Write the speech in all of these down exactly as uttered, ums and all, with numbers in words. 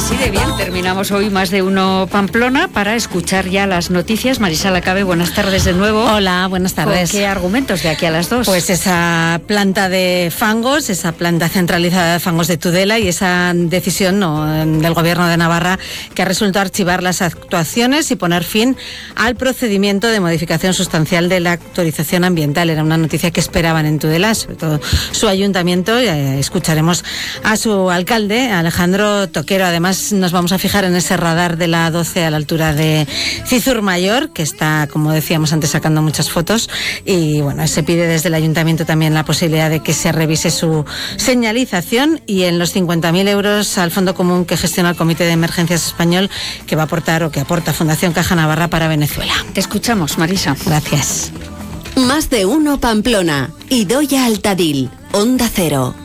Así de bien, terminamos hoy Más de Uno Pamplona para escuchar ya las noticias. Marisa Lacabe, buenas tardes de nuevo. Hola, buenas tardes. ¿Con qué argumentos de aquí a las dos? Pues esa planta de fangos, esa planta centralizada de fangos de Tudela y esa decisión no, del Gobierno de Navarra que ha resuelto archivar las actuaciones y poner fin al procedimiento de modificación sustancial de la autorización ambiental. Era una noticia que esperaban en Tudela, sobre todo su ayuntamiento. Eh, escucharemos a su alcalde, Alejandro Toquero. Además, nos vamos a fijar en ese radar de la A doce a la altura de Cizur Mayor, que está, como decíamos antes, sacando muchas fotos. Y bueno, se pide desde el ayuntamiento también la posibilidad de que se revise su señalización, y en los cincuenta mil euros al fondo común que gestiona el Comité de Emergencias Español, que va a aportar o que aporta Fundación Caja Navarra para Venezuela. Te escuchamos, Marisa. Gracias. Más de Uno Pamplona. Idoia Altadil. Onda Cero.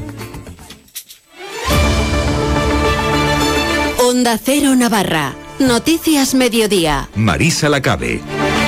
Onda Cero Navarra. Noticias Mediodía. Marisa Lacabe.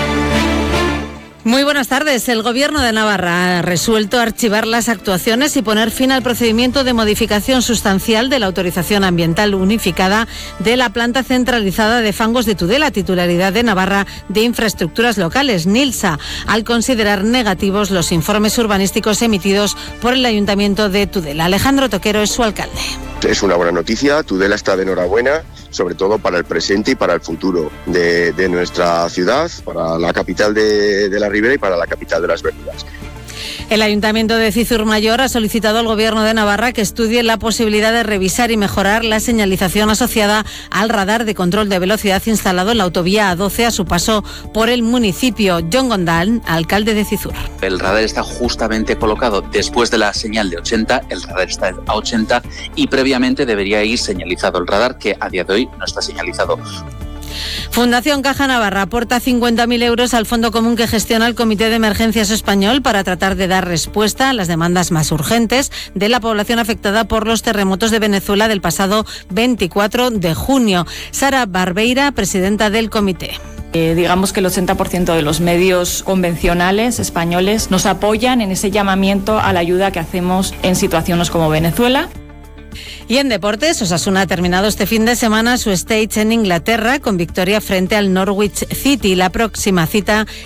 Muy buenas tardes. El Gobierno de Navarra ha resuelto archivar las actuaciones y poner fin al procedimiento de modificación sustancial de la autorización ambiental unificada de la planta centralizada de fangos de Tudela, titularidad de Navarra de Infraestructuras Locales, NILSA, al considerar negativos los informes urbanísticos emitidos por el Ayuntamiento de Tudela. Alejandro Toquero es su alcalde. Es una buena noticia, Tudela está de enhorabuena, sobre todo para el presente y para el futuro de, de nuestra ciudad, para la capital de, de la Ribera y para la capital de las Verduras. El Ayuntamiento de Cizur Mayor ha solicitado al Gobierno de Navarra que estudie la posibilidad de revisar y mejorar la señalización asociada al radar de control de velocidad instalado en la autovía A doce a su paso por el municipio. John Gondal, alcalde de Cizur. El radar está justamente colocado después de la señal de ochenta, el radar está a ochenta y previamente debería ir señalizado el radar, que a día de hoy no está señalizado. Fundación Caja Navarra aporta cincuenta mil euros al fondo común que gestiona el Comité de Emergencias Español para tratar de dar respuesta a las demandas más urgentes de la población afectada por los terremotos de Venezuela del pasado veinticuatro de junio. Sara Barbeira, presidenta del comité. Eh, digamos que el ochenta por ciento de los medios convencionales españoles nos apoyan en ese llamamiento a la ayuda que hacemos en situaciones como Venezuela. Y en deportes, Osasuna ha terminado este fin de semana su stage en Inglaterra con victoria frente al Norwich City. La próxima cita